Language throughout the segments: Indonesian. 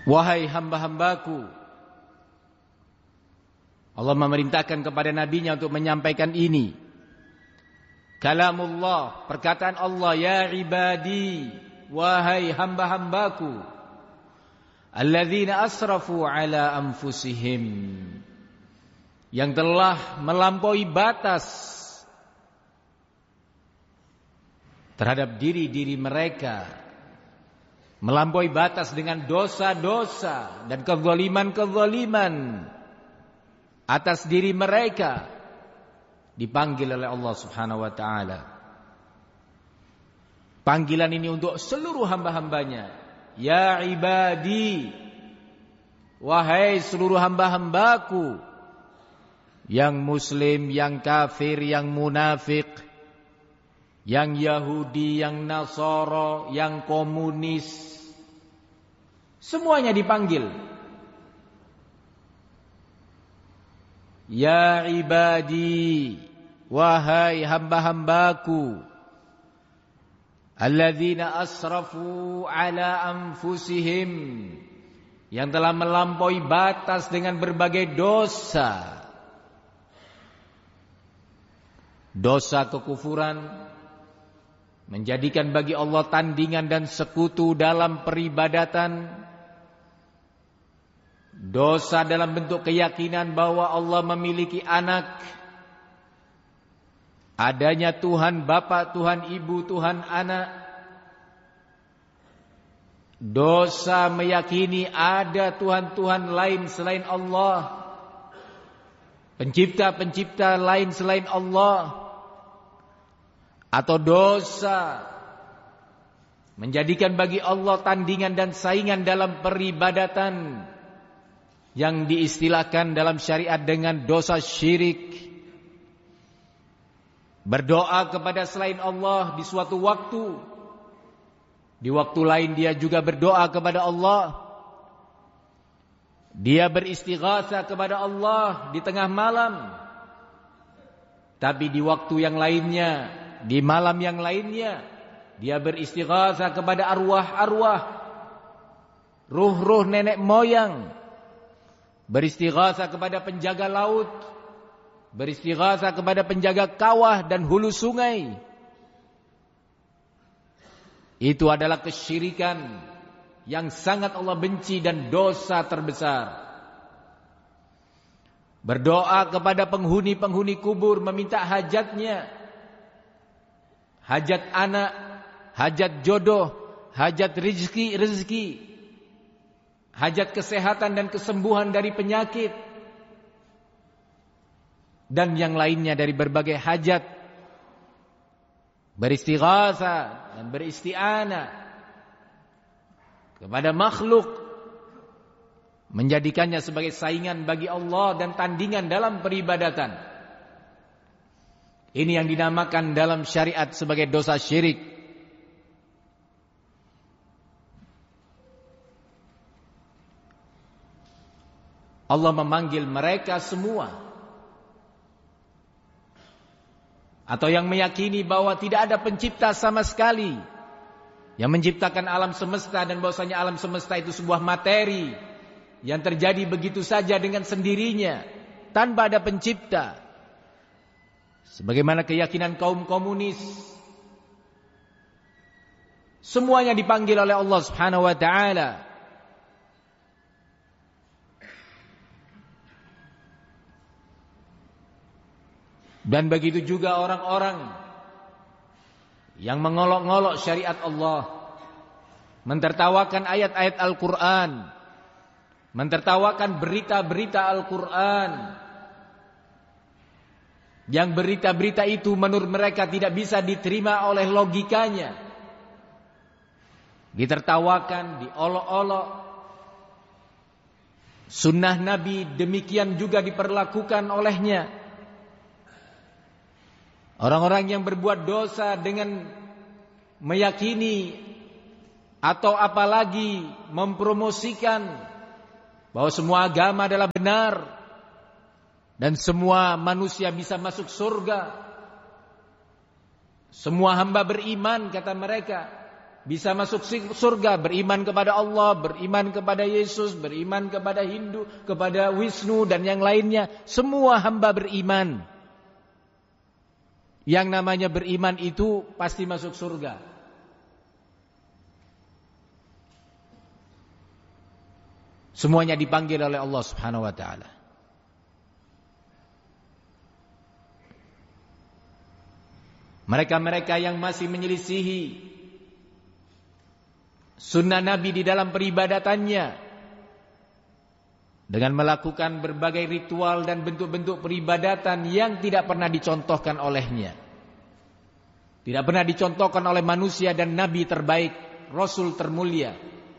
Wahai hamba-hambaku. Allah memerintahkan kepada nabinya untuk menyampaikan ini. Kalamullah, perkataan Allah, ya ibadi, wahai hamba-hambaku, alladzina asrafu ala anfusihim, yang telah melampaui batas terhadap diri-diri mereka, melampaui batas dengan dosa-dosa dan kezaliman-kezaliman atas diri mereka, dipanggil oleh Allah Subhanahu wa taala. Panggilan ini untuk seluruh hamba-hambanya. Ya ibadi, wahai seluruh hamba-hambaku, yang muslim, yang kafir, yang munafik, yang Yahudi, yang Nasara, yang komunis, semuanya dipanggil. Ya ibadi, wahai hamba-hambaku, alladzina asrafu ala anfusihim, yang telah melampaui batas dengan berbagai dosa. Dosa kekufuran, menjadikan bagi Allah tandingan dan sekutu dalam peribadatan. Dosa dalam bentuk keyakinan bahwa Allah memiliki anak, adanya Tuhan Bapa, Tuhan Ibu, Tuhan Anak. Dosa meyakini ada Tuhan-Tuhan lain selain Allah, pencipta-pencipta lain selain Allah. Atau dosa menjadikan bagi Allah tandingan dan saingan dalam peribadatan, yang diistilahkan dalam syariat dengan dosa syirik. Berdoa kepada selain Allah di suatu waktu, di waktu lain dia juga berdoa kepada Allah. Dia beristighatsah kepada Allah di tengah malam, tapi di waktu yang lainnya, di malam yang lainnya, dia beristighatsah kepada arwah-arwah, ruh-ruh nenek moyang. Beristighatsah kepada penjaga laut, beristighatsah kepada penjaga kawah dan hulu sungai. Itu adalah kesyirikan yang sangat Allah benci dan dosa terbesar. Berdoa kepada penghuni-penghuni kubur, meminta hajatnya, hajat anak, hajat jodoh, hajat rezeki, hajat kesehatan dan kesembuhan dari penyakit, dan yang lainnya dari berbagai hajat. Beristighatsah dan beristi'anah kepada makhluk, menjadikannya sebagai saingan bagi Allah dan tandingan dalam peribadatan. Ini yang dinamakan dalam syariat sebagai dosa syirik. Allah memanggil mereka semua, atau yang meyakini bahwa tidak ada pencipta sama sekali yang menciptakan alam semesta, dan bahwasanya alam semesta itu sebuah materi yang terjadi begitu saja dengan sendirinya tanpa ada pencipta, sebagaimana keyakinan kaum komunis. Semuanya dipanggil oleh Allah Subhanahu wa taala. Dan begitu juga orang-orang yang mengolok-ngolok syariat Allah, mentertawakan ayat-ayat Al-Quran, mentertawakan berita-berita Al-Quran, yang berita-berita itu menurut mereka tidak bisa diterima oleh logikanya, ditertawakan, diolok-olok. Sunnah Nabi demikian juga diperlakukan olehnya. Orang-orang yang berbuat dosa dengan meyakini atau apalagi mempromosikan bahwa semua agama adalah benar dan semua manusia bisa masuk surga, semua hamba beriman, kata mereka, bisa masuk surga, beriman kepada Allah, beriman kepada Yesus, beriman kepada Hindu, kepada Wisnu dan yang lainnya. Semua hamba beriman. Yang namanya beriman itu pasti masuk surga. Semuanya dipanggil oleh Allah Subhanahu wa taala. Mereka-mereka yang masih menyelisihi sunnah Nabi di dalam peribadatannya dengan melakukan berbagai ritual dan bentuk-bentuk peribadatan yang tidak pernah dicontohkan olehnya, tidak pernah dicontohkan oleh manusia dan Nabi terbaik, Rasul termulia,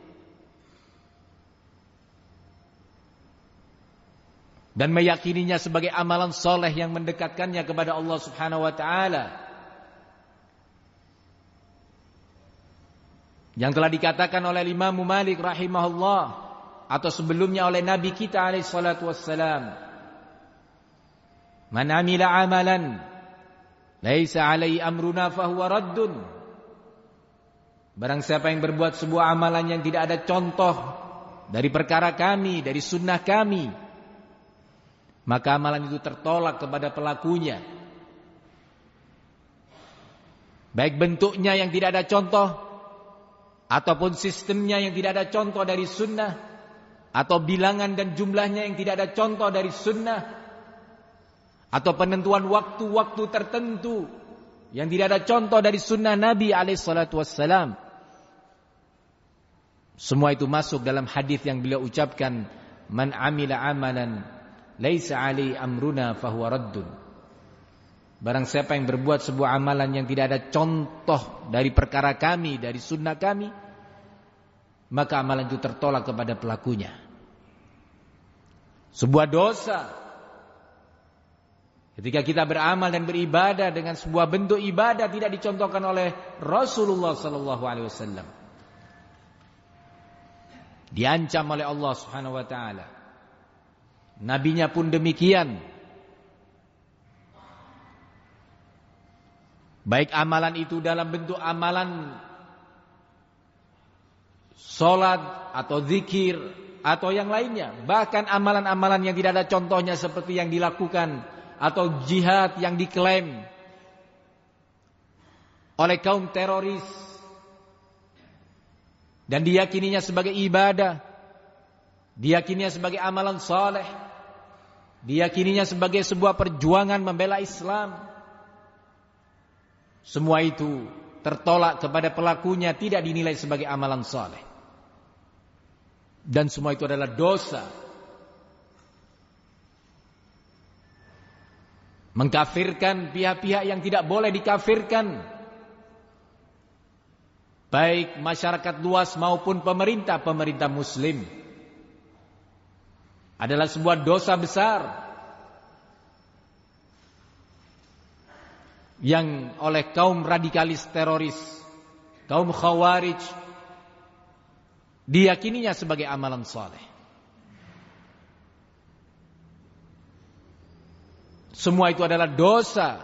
dan meyakininya sebagai amalan soleh yang mendekatkannya kepada Allah Subhanahu wa taala. Yang telah dikatakan oleh Imam Malik rahimahullah, atau sebelumnya oleh Nabi kita alaihi salatu wassalam, man amila amalan laisa alaihi amruna fahuwa raddun. Barang siapa yang berbuat sebuah amalan yang tidak ada contoh dari perkara kami, dari sunnah kami, maka amalan itu tertolak kepada pelakunya. Baik bentuknya yang tidak ada contoh, ataupun sistemnya yang tidak ada contoh dari sunnah, atau bilangan dan jumlahnya yang tidak ada contoh dari sunnah, atau penentuan waktu-waktu tertentu yang tidak ada contoh dari sunnah Nabi SAW. Semua itu masuk dalam hadis yang beliau ucapkan, man amila amalan laisa alaihi amruna fahuwa raddun. Barang siapa yang berbuat sebuah amalan yang tidak ada contoh dari perkara kami, dari sunnah kami, maka amalan itu tertolak kepada pelakunya. Sebuah dosa ketika kita beramal dan beribadah dengan sebuah bentuk ibadah tidak dicontohkan oleh Rasulullah SAW, diancam oleh Allah Subhanahu wa taala. Nabinya pun demikian. Baik amalan itu dalam bentuk amalan salat atau zikir atau yang lainnya, bahkan amalan-amalan yang tidak ada contohnya seperti yang dilakukan atau jihad yang diklaim oleh kaum teroris dan diyakininya sebagai ibadah, diyakininya sebagai amalan saleh, diyakininya sebagai sebuah perjuangan membela Islam. Semua itu tertolak kepada pelakunya, tidak dinilai sebagai amalan saleh. Dan semua itu adalah dosa. Mengkafirkan pihak-pihak yang tidak boleh dikafirkan, baik masyarakat luas maupun pemerintah muslim, adalah sebuah dosa besar yang oleh kaum radikalis teroris, kaum khawarij, diyakininya sebagai amalan saleh. Semua itu adalah dosa.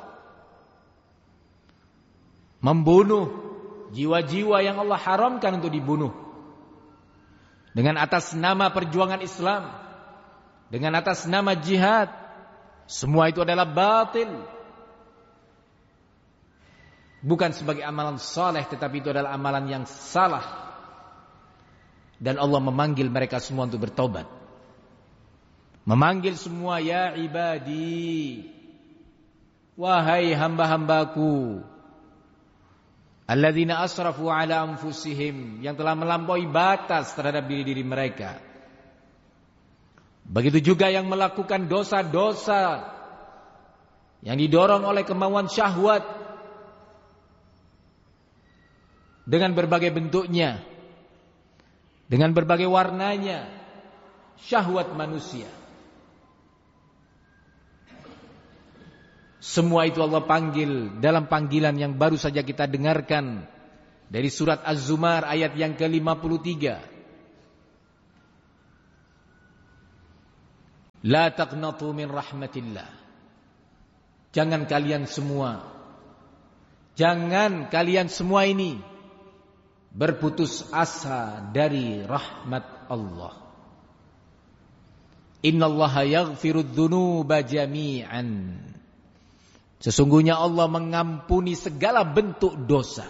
Membunuh jiwa-jiwa yang Allah haramkan untuk dibunuh dengan atas nama perjuangan Islam, dengan atas nama jihad. Semua itu adalah batil. Bukan sebagai amalan saleh, tetapi itu adalah amalan yang salah. Dan Allah memanggil mereka semua untuk bertobat. Memanggil semua, ya ibadi, wahai hamba-hambaku, alladzina asrafu ala anfusihim, yang telah melampaui batas terhadap diri-diri mereka. Begitu juga yang melakukan dosa-dosa yang didorong oleh kemauan syahwat dengan berbagai bentuknya, dengan berbagai warnanya, syahwat manusia. Semua itu Allah panggil dalam panggilan yang baru saja kita dengarkan dari surat Az-Zumar ayat yang ke-53. La taqnatu min rahmatillah. Jangan kalian semua ini berputus asa dari rahmat Allah. Innallaha yaghfirudz dzunuba jami'an. Sesungguhnya Allah mengampuni segala bentuk dosa.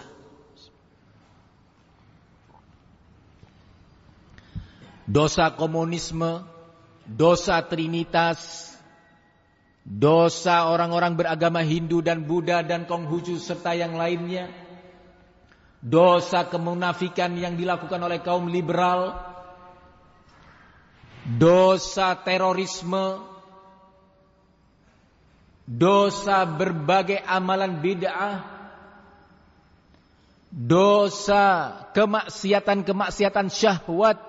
Dosa komunisme, dosa trinitas, dosa orang-orang beragama Hindu dan Buddha dan Konghucu serta yang lainnya, dosa kemunafikan yang dilakukan oleh kaum liberal, dosa terorisme, dosa berbagai amalan bid'ah, dosa kemaksiatan syahwat.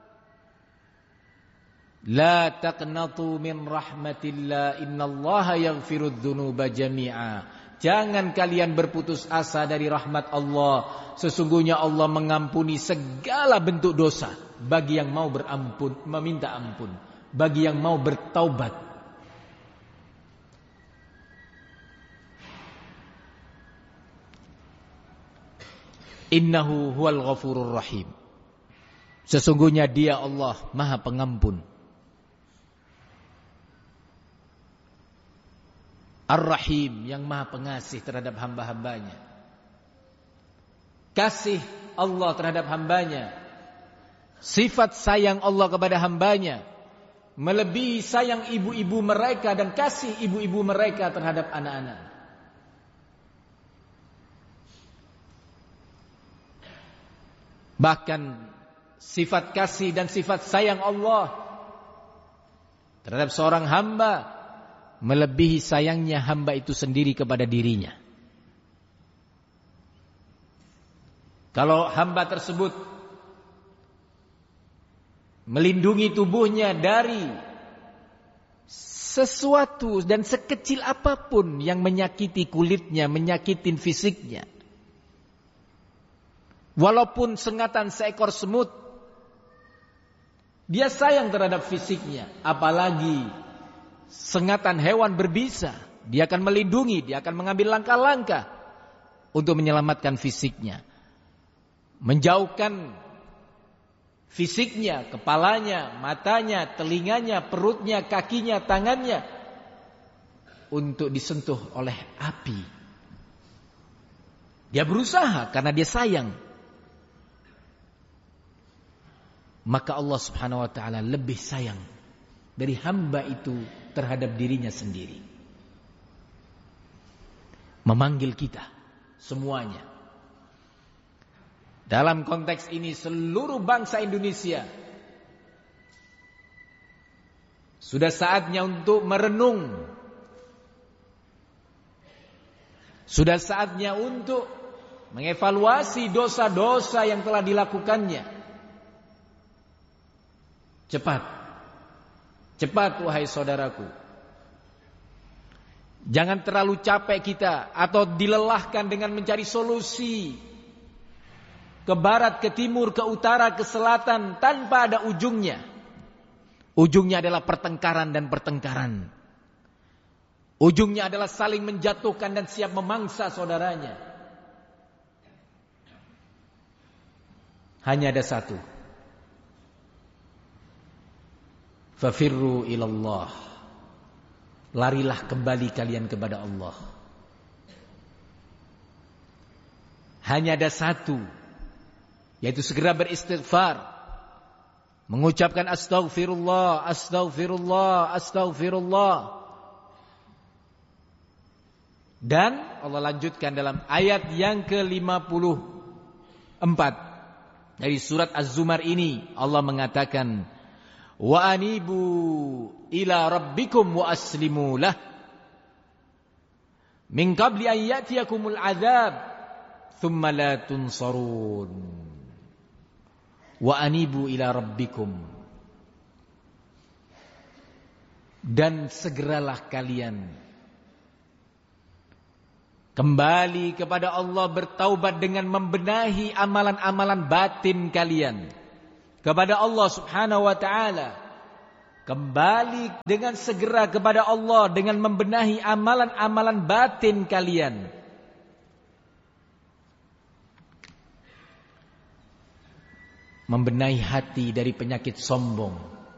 La taqnatu min rahmatillah, innallaha yaghfirudz dzunuba jami'a. Jangan kalian berputus asa dari rahmat Allah. Sesungguhnya Allah mengampuni segala bentuk dosa bagi yang mau meminta ampun, bagi yang mau bertaubat. Innahu huwal ghafurur rahim. Sesungguhnya Dia Allah Maha Pengampun. Ar-Rahim, yang Maha Pengasih terhadap hamba-hambanya. Kasih Allah terhadap hambanya, sifat sayang Allah kepada hambanya melebihi sayang ibu-ibu mereka dan kasih ibu-ibu mereka terhadap anak-anak. Bahkan sifat kasih dan sifat sayang Allah terhadap seorang hamba melebihi sayangnya hamba itu sendiri kepada dirinya. Kalau hamba tersebut melindungi tubuhnya dari sesuatu dan sekecil apapun yang menyakiti kulitnya, menyakitin fisiknya, walaupun sengatan seekor semut, dia sayang terhadap fisiknya. Apalagi sengatan hewan berbisa, dia akan melindungi, dia akan mengambil langkah-langkah untuk menyelamatkan fisiknya, menjauhkan fisiknya, kepalanya, matanya, telinganya, perutnya, kakinya, tangannya untuk disentuh oleh api. Dia berusaha karena dia sayang. Maka Allah Subhanahu wa taala lebih sayang dari hamba itu terhadap dirinya sendiri. Memanggil kita semuanya. Dalam konteks ini seluruh bangsa Indonesia sudah saatnya untuk merenung. Sudah saatnya untuk mengevaluasi dosa-dosa yang telah dilakukannya. Cepat wahai saudaraku. Jangan terlalu capek kita atau dilelahkan dengan mencari solusi ke barat, ke timur, ke utara, ke selatan tanpa ada ujungnya. Ujungnya adalah pertengkaran dan pertengkaran. Ujungnya adalah saling menjatuhkan dan siap memangsa saudaranya. Hanya ada satu. Fafirru ilallah. Larilah kembali kalian kepada Allah. Hanya ada satu, yaitu segera beristighfar, mengucapkan astaghfirullah, astaghfirullah, astaghfirullah. Dan Allah lanjutkan dalam ayat yang ke-54 dari surat Az-Zumar ini, Allah mengatakan, wa anibu ila rabbikum wa aslimu lah min qabli an ya'tiyakumul azab thumma la tunsarun. Wa anibu ila rabbikum, dan segeralah kalian kembali kepada Allah, bertaubat dengan membenahi amalan-amalan batin kalian kepada Allah Subhanahu wa ta'ala. Kembali dengan segera kepada Allah dengan membenahi amalan-amalan batin kalian. membenahi hati dari penyakit sombong.